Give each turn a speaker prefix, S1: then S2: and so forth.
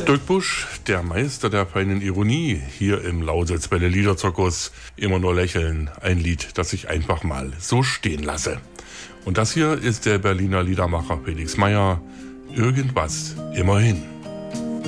S1: Dirk Busch, der Meister der feinen Ironie, hier im Lausitzwelle Liederzirkus. Immer nur lächeln, ein Lied, das ich einfach mal so stehen lasse. Und das hier ist der Berliner Liedermacher Felix Meyer. Irgendwas, immerhin.